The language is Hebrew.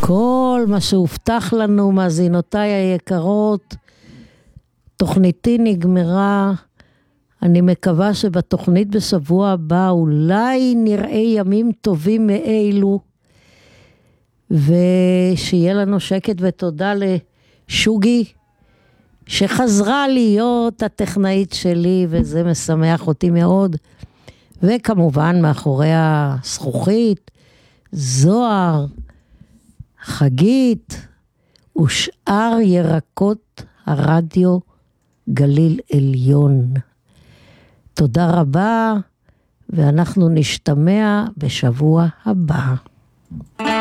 כל מה שהובטח לנו, מאזינותיי היקרות, תוכניתי נגמרה. אני מקווה שבתוכנית בשבוע הבא אולי נראה ימים טובים מאלו, ושיהיה לנו שקט. ותודה לשוגי שחזרה להיות הטכנאית שלי, וזה משמח אותי מאוד. וכמובן מאחורי הזכוכית זוהר, חגית ושאר ירקות הרדיו גליל עליון. תודה רבה, ואנחנו נשתמע בשבוע הבא.